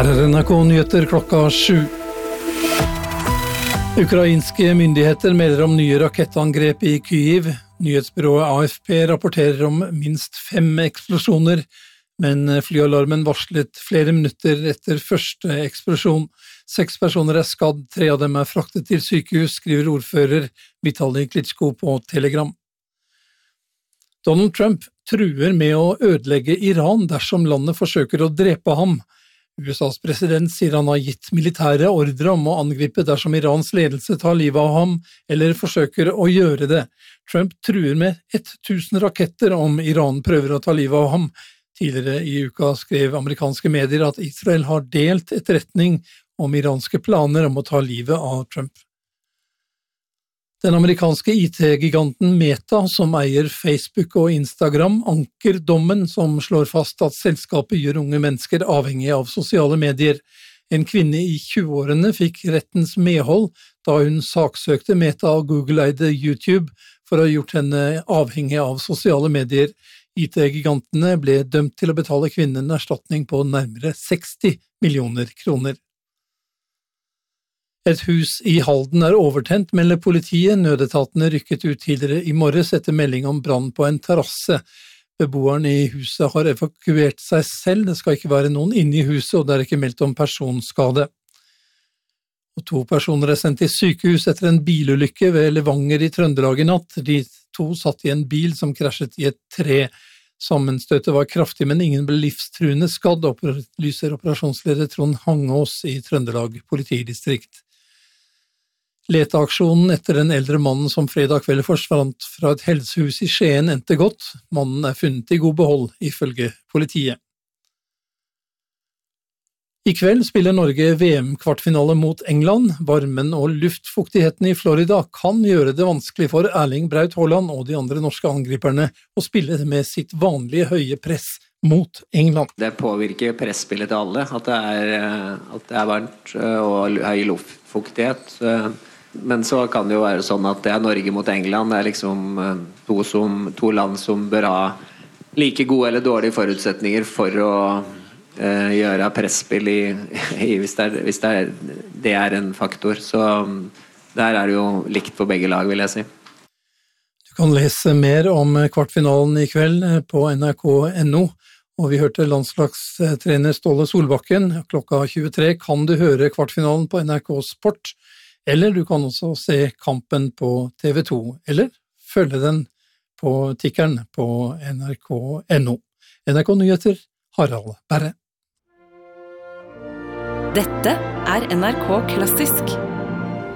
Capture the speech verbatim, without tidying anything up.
Her er N R K-nyheter klokka sju. Ukrainske myndigheter melder om nye rakettangrep i Kyiv. Nyhetsbyrået A F P rapporterer om minst fem eksplosjoner, men flyalarmen varslet flere minutter etter første eksplosjon. Seks personer er skadd, tre av dem er fraktet til sykehus, skriver ordfører Vitali Klitschko på Telegram. Donald Trump truer med å ødelegge Iran dersom landet forsøker å drepe ham. U S A's president sier han har gitt militære ordre om å angripe dersom Irans ledelse tar livet av ham, eller forsøker å gjøre det. Trump truer med tusen raketter om Iran prøver å ta livet av ham. Tidligere i uka skrev amerikanske medier at Israel har delt etterretning om iranske planer om å ta livet av Trump. Den amerikanske I T-giganten Meta, som eier Facebook og Instagram, anker dommen som slår fast at selskapet gjør unge mennesker avhengig av sosiale medier. En kvinne i tjueårene fikk rettens medhold da hun saksøkte Meta og Google-eide YouTube for å ha gjort henne avhengig av sosiale medier. I T-gigantene ble dømt til å betale kvinnen erstatning på nærmere seksti millioner kroner. Et hus i Halden er overtent, melder politiet. Nødetatene rykket ut tidligere i morges etter melding om brann på en terrasse. Beboeren i huset har evakuert seg selv, det skal ikke være noen inne i huset, og det er ikke meldt om personskade. Og to personer er sendt til sykehus etter en bilulykke ved Levanger i Trøndelag i natt. De to satt i en bil som krasjet i et tre. Sammenstøtet var kraftig, men ingen ble livstruende skadd, opplyser operasjonsleder Trond Hangås i Trøndelag politidistrikt. Leteaksjonen etter den eldre mannen som fredag kveld forsvant fra et helsehus i Skien endte godt. Mannen er funnet i god behold, ifølge politiet. I kveld spiller Norge V M-kvartfinale mot England. Varmen og luftfuktigheten i Florida kan gjøre det vanskelig for Erling Braut Haaland og de andre norske angriperne å spille med sitt vanlige høye press mot England. Det påvirker presspillet til alle, at det er, at det er varmt og høy luftfuktighet. Men så kan det jo være sånn at det er Norge mot England, det er liksom to, som, to land som bør ha like gode eller dårlige forutsetninger for å eh, gjøre presspill i, i, hvis, det er, hvis det, er, det er en faktor. Så der er det jo likt på begge lag, vil jeg si. Du kan lese mer om kvartfinalen i kveld på N R K punktum N O, og vi hørte landslagstrener Ståle Solbakken. Klokka tjuetre kan du høre kvartfinalen på N R K Sport, eller du kan også se kampen på T V to, eller følge den på tikkeren på N R K punktum N O. N R K-nyheter, Harald Berre. Dette er N R K Klassisk.